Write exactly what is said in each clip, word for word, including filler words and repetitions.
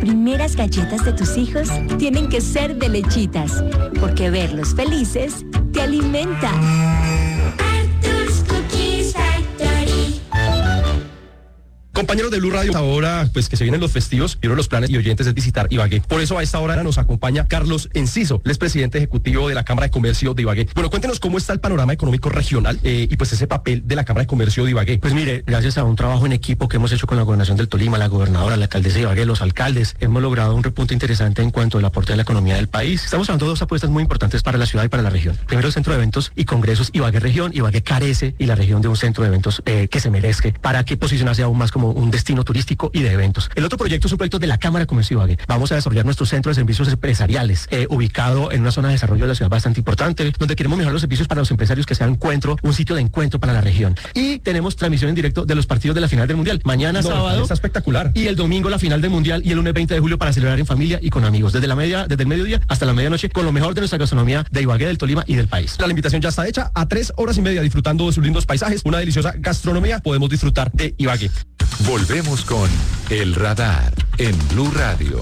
primeras galletas de tus hijos tienen que ser de Lechitas, porque verlos felices te alimenta. Arthur's Cookies Factory. Compañeros de Blue Radio, ahora pues que se vienen los festivos y uno de los planes y oyentes es visitar Ibagué. Por eso a esta hora nos acompaña Carlos Enciso, él es presidente ejecutivo de la Cámara de Comercio de Ibagué. Bueno, cuéntenos cómo está el panorama económico regional eh, y pues ese papel de la Cámara de Comercio de Ibagué. Pues mire, gracias a un trabajo en equipo que hemos hecho con la Gobernación del Tolima, la gobernadora, la alcaldesa de Ibagué, los alcaldes, hemos logrado un repunte interesante en cuanto al aporte de la economía del país. Estamos hablando de dos apuestas muy importantes para la ciudad y para la región. Primero, el centro de eventos y congresos Ibagué Región. Ibagué carece y la región de un centro de eventos eh, que se merezca para que posicionarse aún más como un destino turístico y de eventos. El otro proyecto es un proyecto de la Cámara de Comercio de Ibagué. Vamos a desarrollar nuestro centro de servicios empresariales, eh, ubicado en una zona de desarrollo de la ciudad bastante importante, donde queremos mejorar los servicios para los empresarios, que sea encuentro, un sitio de encuentro para la región. Y tenemos transmisión en directo de los partidos de la final del Mundial. Mañana No, sábado. está espectacular. Y el domingo la final del Mundial y el lunes veinte de julio para celebrar en familia y con amigos. Desde la media, desde el mediodía hasta la medianoche, con lo mejor de nuestra gastronomía de Ibagué, del Tolima y del país. La invitación ya está hecha, a tres horas y media disfrutando de sus lindos paisajes, una deliciosa gastronomía, podemos disfrutar de Ibagué. Volvemos con El Radar en Blue Radio.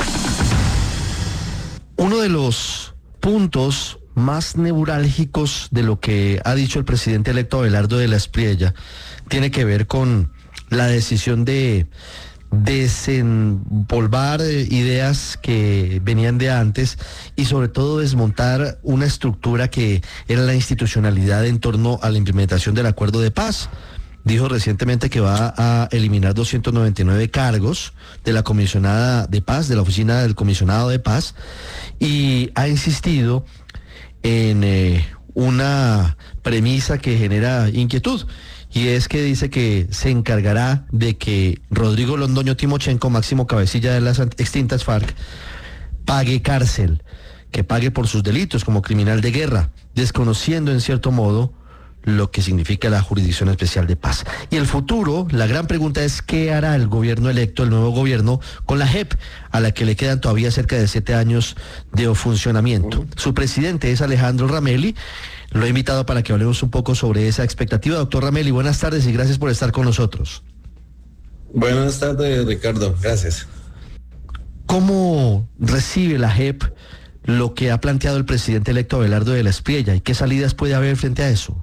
Uno de los puntos más neurálgicos de lo que ha dicho el presidente electo Abelardo de la Espriella tiene que ver con la decisión de desempolvar eh, ideas que venían de antes y sobre todo desmontar una estructura que era la institucionalidad en torno a la implementación del acuerdo de paz. Dijo recientemente que va a eliminar doscientos noventa y nueve cargos de la comisionada de paz, de la oficina del comisionado de paz, y ha insistido en eh, una premisa que genera inquietud, y es que dice que se encargará de que Rodrigo Londoño Timochenko, máximo cabecilla de las extintas FARC, pague cárcel, que pague por sus delitos como criminal de guerra, desconociendo en cierto modo lo que significa la Jurisdicción Especial de Paz. Y el futuro, la gran pregunta es ¿qué hará el gobierno electo, el nuevo gobierno, con la J E P, a la que le quedan todavía cerca de siete años de funcionamiento? Su presidente es Alejandro Ramelli. Lo he invitado para que hablemos un poco sobre esa expectativa. Doctor Ramelli, buenas tardes y gracias por estar con nosotros. Buenas tardes, Ricardo. Gracias. ¿Cómo recibe la J E P lo que ha planteado el presidente electo Abelardo de la Espriella y qué salidas puede haber frente a eso?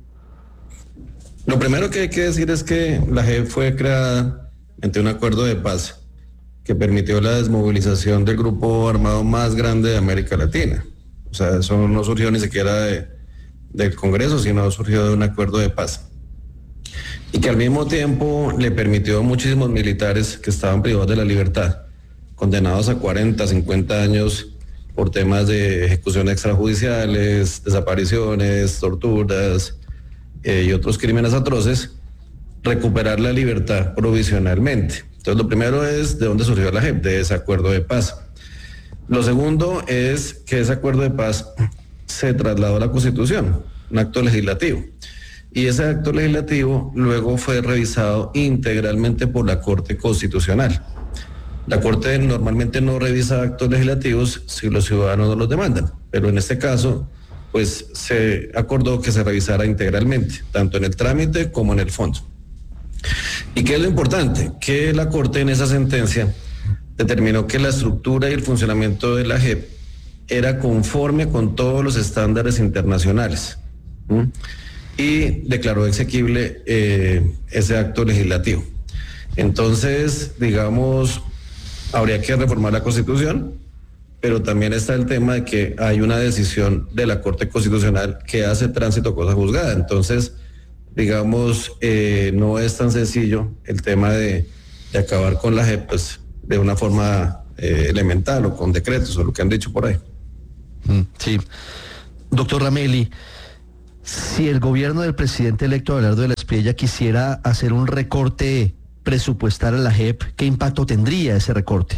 Lo primero que hay que decir es que la J E P fue creada ante un acuerdo de paz que permitió la desmovilización del grupo armado más grande de América Latina. O sea, eso no surgió ni siquiera de, del Congreso, sino surgió de un acuerdo de paz. Y que al mismo tiempo le permitió a muchísimos militares que estaban privados de la libertad, condenados a cuarenta, cincuenta años por temas de ejecuciones extrajudiciales, desapariciones, torturas, Eh, y otros crímenes atroces, recuperar la libertad provisionalmente. Entonces, lo primero es de dónde surgió la J E P, de ese acuerdo de paz. Lo segundo es que ese acuerdo de paz se trasladó a la Constitución, un acto legislativo. Y ese acto legislativo luego fue revisado integralmente por la Corte Constitucional. La Corte normalmente no revisa actos legislativos si los ciudadanos no los demandan, pero en este caso pues se acordó que se revisara integralmente, tanto en el trámite como en el fondo. ¿Y qué es lo importante? Que la Corte en esa sentencia determinó que la estructura y el funcionamiento de la J E P era conforme con todos los estándares internacionales, ¿sí? Y declaró exequible eh, ese acto legislativo. Entonces, digamos, habría que reformar la Constitución, pero también está el tema de que hay una decisión de la Corte Constitucional que hace tránsito a cosa juzgada. Entonces, digamos, eh, no es tan sencillo el tema de, de acabar con la J E P pues, de una forma eh, elemental o con decretos o lo que han dicho por ahí. Sí. Doctor Ramelli, si el gobierno del presidente electo Abelardo de la Espriella quisiera hacer un recorte presupuestal a la J E P, ¿qué impacto tendría ese recorte?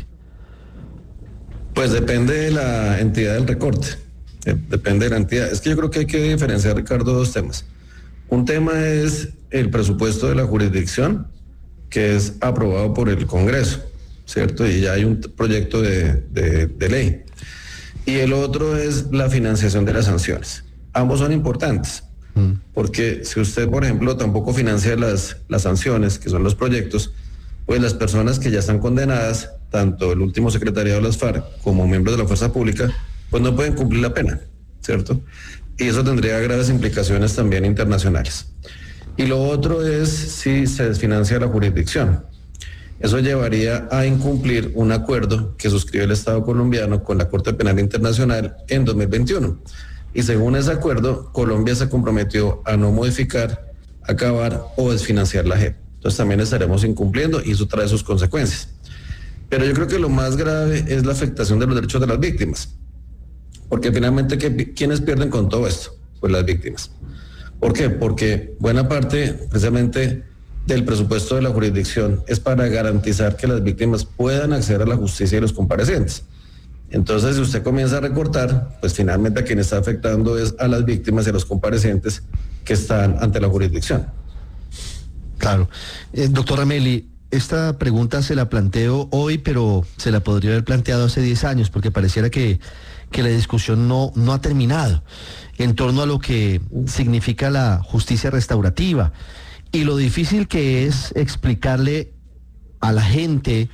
Pues depende de la entidad del recorte, depende de la entidad. Es que yo creo que hay que diferenciar, Ricardo, dos temas. Un tema es el presupuesto de la jurisdicción, que es aprobado por el Congreso, ¿cierto? Y ya hay un proyecto de, de, de ley. Y el otro es la financiación de las sanciones. Ambos son importantes, mm. porque si usted, por ejemplo, tampoco financia las, las sanciones, que son los proyectos, pues las personas que ya están condenadas tanto el último secretariado de las FARC como miembros de la fuerza pública, pues no pueden cumplir la pena, ¿cierto? Y eso tendría graves implicaciones también internacionales. Y lo otro es si se desfinancia la jurisdicción. Eso llevaría a incumplir un acuerdo que suscribió el Estado colombiano con la Corte Penal Internacional en dos mil veintiuno. Y según ese acuerdo, Colombia se comprometió a no modificar, acabar o desfinanciar la J E P. Entonces también estaremos incumpliendo y eso trae sus consecuencias. Pero yo creo que lo más grave es la afectación de los derechos de las víctimas. Porque finalmente, ¿qué, ¿quiénes pierden con todo esto? Pues las víctimas. ¿Por qué? Porque buena parte precisamente del presupuesto de la jurisdicción es para garantizar que las víctimas puedan acceder a la justicia y los comparecientes. Entonces, si usted comienza a recortar, pues finalmente a quien está afectando es a las víctimas y a los comparecientes que están ante la jurisdicción. Claro. Eh, doctor Rameli, esta pregunta se la planteo hoy, pero se la podría haber planteado hace diez años, porque pareciera que, que la discusión no, no ha terminado en torno a lo que significa la justicia restaurativa y lo difícil que es explicarle a la gente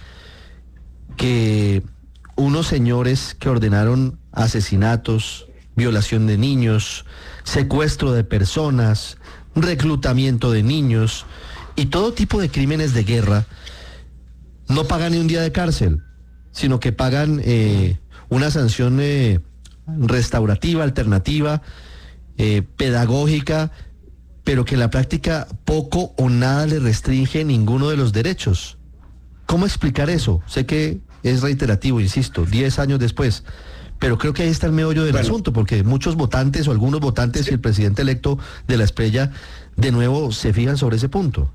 que unos señores que ordenaron asesinatos, violación de niños, secuestro de personas, reclutamiento de niños y todo tipo de crímenes de guerra, no pagan ni un día de cárcel, sino que pagan eh, una sanción eh, restaurativa, alternativa, eh, pedagógica, pero que en la práctica poco o nada le restringe ninguno de los derechos. ¿Cómo explicar eso? Sé que es reiterativo, insisto, diez años después, pero creo que ahí está el meollo del bueno. asunto, porque muchos votantes o algunos votantes sí. y el presidente electo de la Espriella de nuevo se fijan sobre ese punto.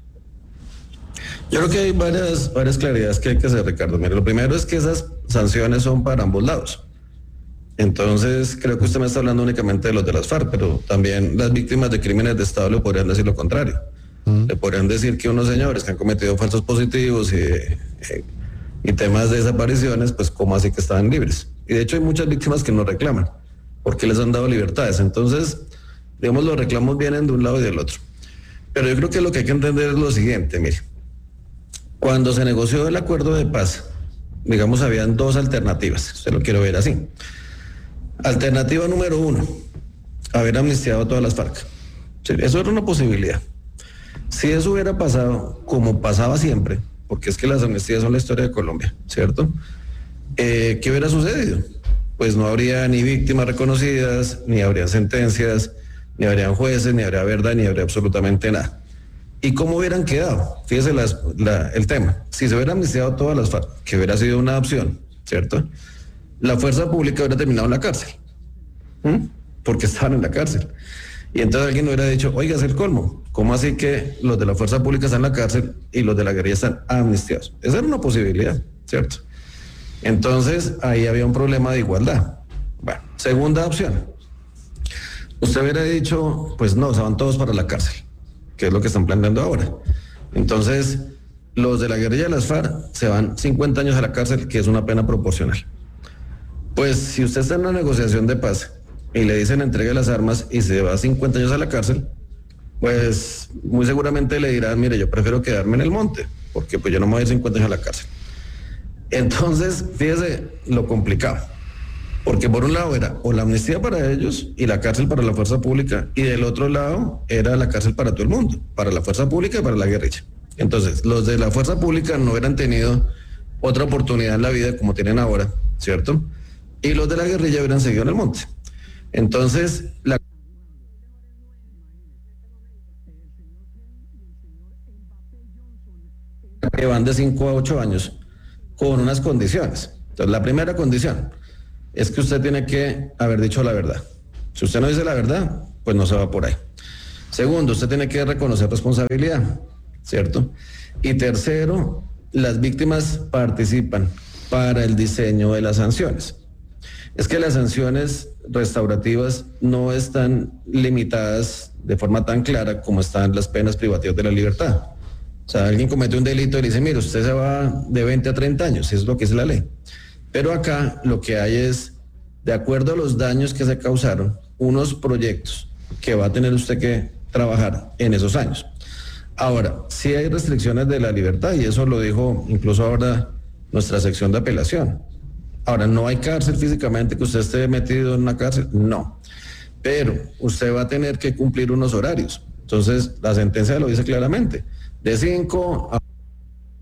Yo creo que hay varias, varias claridades que hay que hacer, Ricardo. Mire, lo primero es que esas sanciones son para ambos lados. Entonces, creo que usted me está hablando únicamente de los de las FARC, pero también las víctimas de crímenes de Estado le podrían decir lo contrario. Mm. Le podrían decir que unos señores que han cometido falsos positivos y, eh, y temas de desapariciones, pues cómo así que estaban libres. Y de hecho hay muchas víctimas que no reclaman, porque les han dado libertades. Entonces, digamos, los reclamos vienen de un lado y del otro. Pero yo creo que lo que hay que entender es lo siguiente, mire. Cuando se negoció el acuerdo de paz, digamos, habían dos alternativas, usted lo quiere ver así. Alternativa número uno, haber amnistiado a todas las FARC. Sí, eso era una posibilidad. Si eso hubiera pasado como pasaba siempre, porque es que las amnistías son la historia de Colombia, ¿cierto? Eh, ¿Qué hubiera sucedido? Pues no habría ni víctimas reconocidas, ni habría sentencias, ni habrían jueces, ni habría verdad, ni habría absolutamente nada. ¿Y cómo hubieran quedado? Fíjese las, la, el tema. Si se hubiera amnistiado todas las FARC, que hubiera sido una opción, ¿cierto? La fuerza pública hubiera terminado en la cárcel. ¿Mm? Porque estaban en la cárcel. Y entonces alguien hubiera dicho, oiga, es el colmo. ¿Cómo así que los de la fuerza pública están en la cárcel y los de la guerrilla están amnistiados? Esa era una posibilidad, ¿cierto? Entonces ahí había un problema de igualdad. Bueno, segunda opción. Usted hubiera dicho, pues no, se van todos para la cárcel, que es lo que están planteando ahora. Entonces, los de la guerrilla de las FARC se van cincuenta años a la cárcel, que es una pena proporcional. Pues si usted está en una negociación de paz y le dicen entregue las armas y se va cincuenta años a la cárcel, pues muy seguramente le dirán, mire, yo prefiero quedarme en el monte, porque pues yo no me voy a ir cincuenta años a la cárcel. Entonces, fíjese lo complicado, porque por un lado era o la amnistía para ellos y la cárcel para la fuerza pública, y del otro lado era la cárcel para todo el mundo, para la fuerza pública y para la guerrilla. Entonces, los de la fuerza pública no hubieran tenido otra oportunidad en la vida como tienen ahora, ¿cierto? Y los de la guerrilla hubieran seguido en el monte. Entonces, la que van de cinco a ocho años con unas condiciones. Entonces, la primera condición es que usted tiene que haber dicho la verdad. Si usted no dice la verdad, pues no se va por ahí. Segundo, usted tiene que reconocer responsabilidad, ¿cierto? Y tercero, las víctimas participan para el diseño de las sanciones. Es que las sanciones restaurativas no están limitadas de forma tan clara como están las penas privativas de la libertad. O sea, alguien comete un delito y le dice, mire, usted se va de veinte a treinta años, eso es lo que es la ley. Pero acá lo que hay es, de acuerdo a los daños que se causaron, unos proyectos que va a tener usted que trabajar en esos años. Ahora, sí hay restricciones de la libertad, y eso lo dijo incluso ahora nuestra sección de apelación. Ahora, no hay cárcel físicamente que usted esté metido en una cárcel, no. Pero usted va a tener que cumplir unos horarios. Entonces, la sentencia lo dice claramente. De cinco a